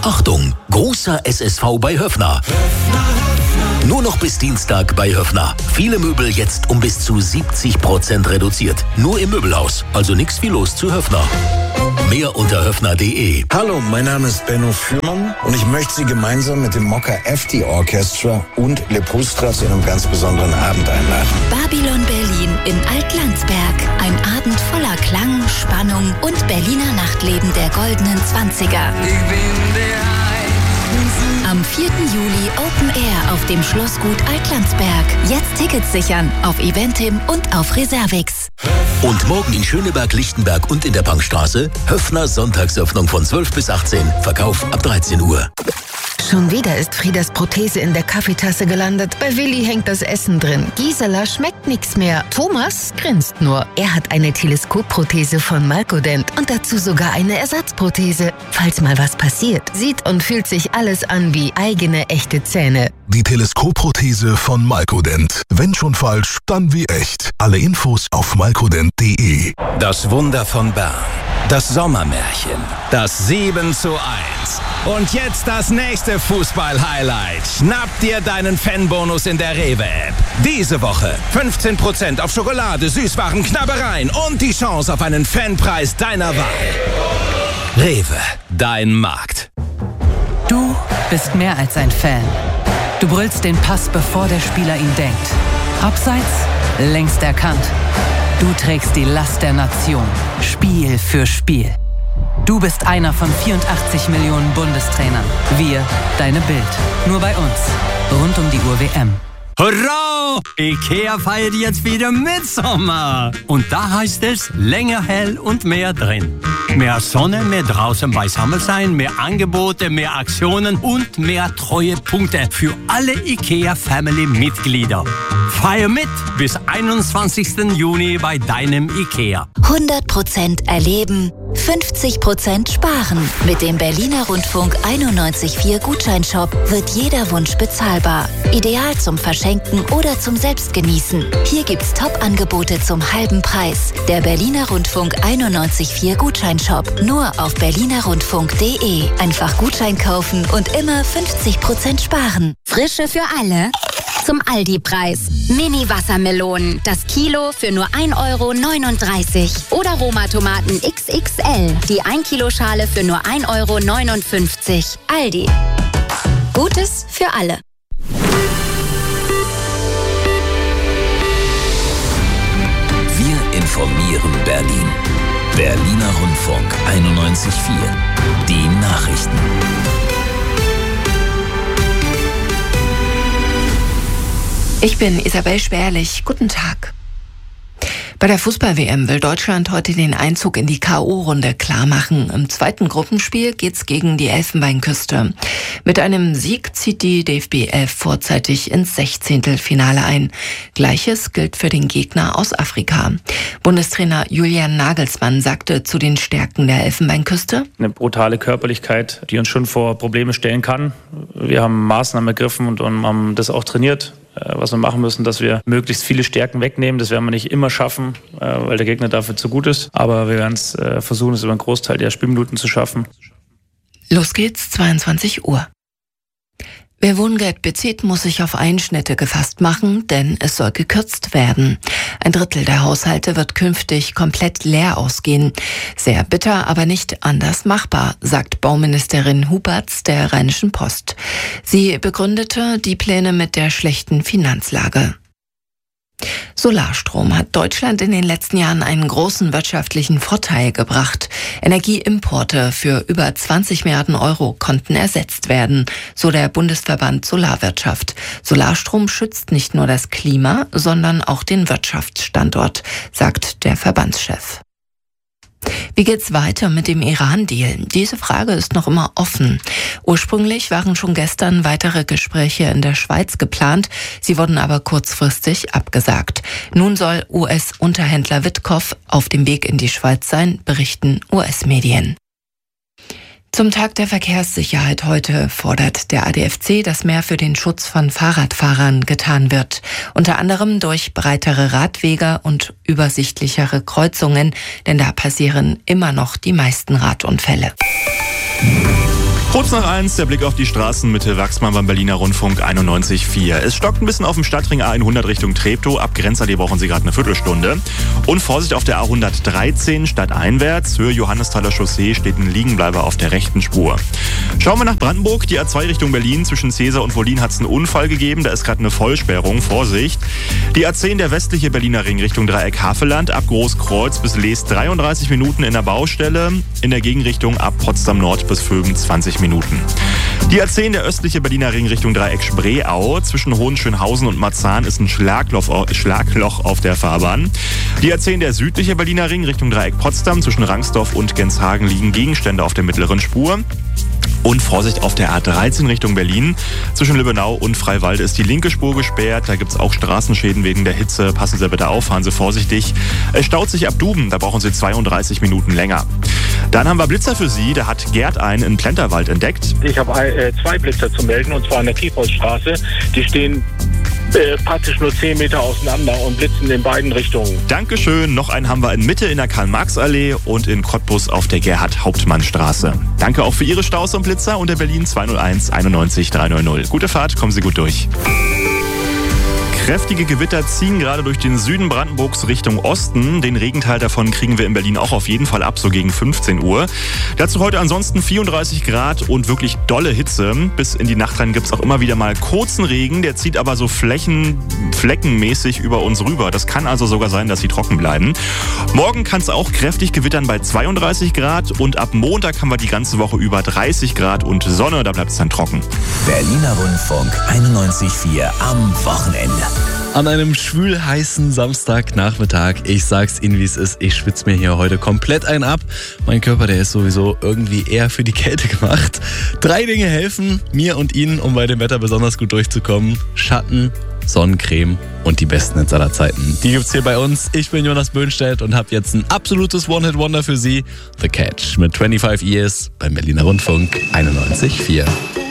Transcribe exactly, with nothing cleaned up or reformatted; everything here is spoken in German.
Achtung, großer S S V bei Höffner. Nur noch bis Dienstag bei Höffner. Viele Möbel jetzt um bis zu siebzig Prozent reduziert. Nur im Möbelhaus. Also nix wie los zu Höffner. Mehr unter höffner punkt de. Hallo, mein Name ist Benno Fürmann und ich möchte Sie gemeinsam mit dem Mokka F T Orchestra und Lepustra zu einem ganz besonderen Abend einladen. Babylon Berlin in Altlandsberg. Ein Abend voller Klang, Spannung und Berliner Nachtleben der goldenen Zwanziger. Ich bin der Am vierten Juli Open Air auf dem Schlossgut Altlandsberg. Jetzt Tickets sichern auf Eventim und auf Reservix. Und morgen in Schöneberg, Lichtenberg und in der Bankstraße Höffner Sonntagsöffnung von zwölf bis achtzehn. Verkauf ab dreizehn Uhr. Schon wieder ist Friedas Prothese in der Kaffeetasse gelandet. Bei Willi hängt das Essen drin. Gisela schmeckt nichts mehr. Thomas grinst nur. Er hat eine Teleskopprothese von Malkodent und dazu sogar eine Ersatzprothese. Falls mal was passiert, sieht und fühlt sich alles an wie eigene echte Zähne. Die Teleskopprothese von Malkodent. Wenn schon falsch, dann wie echt. Alle Infos auf malkodent punkt de. Das Wunder von Bern. Das Sommermärchen. Das sieben zu eins. Und jetzt das nächste Fußball-Highlight. Schnapp dir deinen Fanbonus in der Rewe-App. Diese Woche fünfzehn Prozent auf Schokolade, Süßwaren, Knabbereien und die Chance auf einen Fanpreis deiner Wahl. Rewe, dein Markt. Du bist mehr als ein Fan. Du brüllst den Pass, bevor der Spieler ihn denkt. Abseits, längst erkannt. Du trägst die Last der Nation, Spiel für Spiel. Du bist einer von vierundachtzig Millionen Bundestrainern. Wir, deine Bild. Nur bei uns. Rund um die Uhr W M. Hurra! IKEA feiert jetzt wieder Mitsommer. Und da heißt es, länger hell und mehr drin. Mehr Sonne, mehr draußen beisammen sein, mehr Angebote, mehr Aktionen und mehr Treuepunkte für alle IKEA-Family-Mitglieder. Feier mit bis einundzwanzigsten Juni bei deinem IKEA. hundert Prozent erleben, fünfzig Prozent sparen. Mit dem Berliner Rundfunk einundneunzig Komma vier Gutscheinshop wird jeder Wunsch bezahlbar. Ideal zum Verschenken oder zum Selbstgenießen. Hier gibt's Top-Angebote zum halben Preis. Der Berliner Rundfunk einundneunzig Komma vier Gutscheinshop. Nur auf berliner rundfunk punkt de. Einfach Gutschein kaufen und immer fünfzig Prozent sparen. Frische für alle. Zum Aldi-Preis. Mini-Wassermelonen. Das Kilo für nur ein Euro neununddreißig. Oder Roma-Tomaten X X L. Die ein Kilo Schale für nur ein Euro neunundfünfzig. Aldi. Gutes für alle. Wir informieren Berlin. Berliner Rundfunk einundneunzig Komma vier. Die Nachrichten. Ich bin Isabel Schwerlich. Guten Tag. Bei der Fußball-W M will Deutschland heute den Einzug in die K O-Runde klarmachen. Im zweiten Gruppenspiel geht's gegen die Elfenbeinküste. Mit einem Sieg zieht die D F B elf vorzeitig ins Sechzehntelfinale ein. Gleiches gilt für den Gegner aus Afrika. Bundestrainer Julian Nagelsmann sagte zu den Stärken der Elfenbeinküste: Eine brutale Körperlichkeit, die uns schon vor Probleme stellen kann. Wir haben Maßnahmen ergriffen und haben das auch trainiert. Was wir machen müssen, dass wir möglichst viele Stärken wegnehmen. Das werden wir nicht immer schaffen, weil der Gegner dafür zu gut ist. Aber wir werden es versuchen, es über einen Großteil der Spielminuten zu schaffen. Los geht's, zweiundzwanzig Uhr. Wer Wohngeld bezieht, muss sich auf Einschnitte gefasst machen, denn es soll gekürzt werden. Ein Drittel der Haushalte wird künftig komplett leer ausgehen. Sehr bitter, aber nicht anders machbar, sagt Bauministerin Huberts der Rheinischen Post. Sie begründete die Pläne mit der schlechten Finanzlage. Solarstrom hat Deutschland in den letzten Jahren einen großen wirtschaftlichen Vorteil gebracht. Energieimporte für über zwanzig Milliarden Euro konnten ersetzt werden, so der Bundesverband Solarwirtschaft. Solarstrom schützt nicht nur das Klima, sondern auch den Wirtschaftsstandort, sagt der Verbandschef. Wie geht's weiter mit dem Iran-Deal? Diese Frage ist noch immer offen. Ursprünglich waren schon gestern weitere Gespräche in der Schweiz geplant, sie wurden aber kurzfristig abgesagt. Nun soll U S-Unterhändler Witkoff auf dem Weg in die Schweiz sein, berichten U S-Medien. Zum Tag der Verkehrssicherheit heute fordert der A D F C, dass mehr für den Schutz von Fahrradfahrern getan wird. Unter anderem durch breitere Radwege und übersichtlichere Kreuzungen, denn da passieren immer noch die meisten Radunfälle. Kurz nach eins, der Blick auf die Straßenmitte Wachsmann beim Berliner Rundfunk einundneunzig Komma vier. Es stockt ein bisschen auf dem Stadtring A hundert Richtung Treptow. Ab Grenzallee brauchen Sie gerade eine Viertelstunde. Und Vorsicht auf der A hundertdreizehn stadteinwärts. Höhe Johannesthaler Chaussee steht ein Liegenbleiber auf der rechten Spur. Schauen wir nach Brandenburg. Die A zwei Richtung Berlin zwischen Cäsar und Wollin hat es einen Unfall gegeben. Da ist gerade eine Vollsperrung. Vorsicht. Die A zehn, der westliche Berliner Ring Richtung Dreieck Havelland. Ab Großkreuz bis Lees dreiunddreißig Minuten in der Baustelle. In der Gegenrichtung ab Potsdam Nord bis fünfundzwanzig Minuten. Die A zehn, der östliche Berliner Ring Richtung Dreieck Spreeau. Zwischen Hohenschönhausen und Marzahn ist ein Schlagloch, Schlagloch auf der Fahrbahn. Die A zehn, der südliche Berliner Ring Richtung Dreieck Potsdam. Zwischen Rangsdorf und Genshagen liegen Gegenstände auf der mittleren Spur. Und Vorsicht auf der A dreizehn Richtung Berlin. Zwischen Lübbenau und Freiwalde ist die linke Spur gesperrt. Da gibt es auch Straßenschäden wegen der Hitze. Passen Sie bitte auf, fahren Sie vorsichtig. Es staut sich ab Duben, da brauchen Sie zweiunddreißig Minuten länger. Dann haben wir Blitzer für Sie. Da hat Gerd einen in Plenterwald entdeckt. Ich habe äh, zwei Blitzer zu melden, und zwar an der Kiepholzstraße. Die stehen äh, praktisch nur zehn Meter auseinander und blitzen in beiden Richtungen. Dankeschön. Noch einen haben wir in Mitte in der Karl-Marx-Allee und in Cottbus auf der Gerhard-Hauptmann-Straße. Danke auch für Ihre Staus und Blitzer unter Berlin zwei null eins einundneunzig dreihundert. Gute Fahrt, kommen Sie gut durch. Kräftige Gewitter ziehen gerade durch den Süden Brandenburgs Richtung Osten. Den Regenteil davon kriegen wir in Berlin auch auf jeden Fall ab, so gegen fünfzehn Uhr. Dazu heute ansonsten vierunddreißig Grad und wirklich dolle Hitze. Bis in die Nacht rein gibt es auch immer wieder mal kurzen Regen. Der zieht aber so Flächen, fleckenmäßig über uns rüber. Das kann also sogar sein, dass sie trocken bleiben. Morgen kann es auch kräftig gewittern bei zweiunddreißig Grad. Und ab Montag haben wir die ganze Woche über dreißig Grad und Sonne. Da bleibt es dann trocken. Berliner Rundfunk einundneunzig Komma vier am Wochenende. An einem schwül-heißen Samstagnachmittag. Ich sag's Ihnen, wie es ist. Ich schwitze mir hier heute komplett einen ab. Mein Körper, der ist sowieso irgendwie eher für die Kälte gemacht. Drei Dinge helfen mir und Ihnen, um bei dem Wetter besonders gut durchzukommen. Schatten, Sonnencreme und die besten Hits aller Zeiten. Die gibt's hier bei uns. Ich bin Jonas Böhnstedt und habe jetzt ein absolutes One-Hit-Wonder für Sie. The Catch mit fünfundzwanzig Years beim Berliner Rundfunk einundneunzig Komma vier.